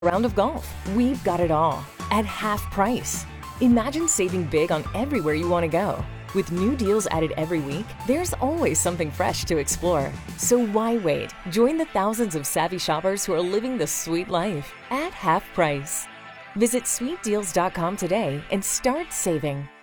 round of golf. We've got it all at half price. Imagine saving big on everywhere you want to go. With new deals added every week, there's always something fresh to explore. So why wait? Join the thousands of savvy shoppers who are living the sweet life at half price. Visit sweetdeals.com today and start saving.